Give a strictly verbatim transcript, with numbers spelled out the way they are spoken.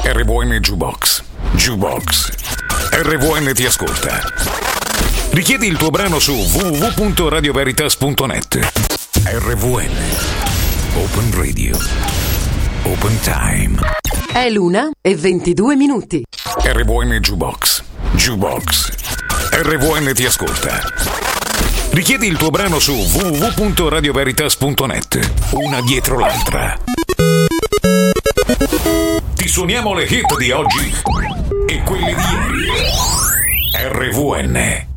R V N Jukebox. Jukebox. R V N ti ascolta. Richiedi il tuo brano su w w w punto radio veritas punto net. R V N. Open Radio. Open Time. È l'una e ventidue minuti. R V N Jukebox. Jukebox. R V N ti ascolta. Richiedi il tuo brano su w w w punto radio veritas punto net. Una dietro l'altra. Ti suoniamo le hit di oggi e quelle di ieri. R V N.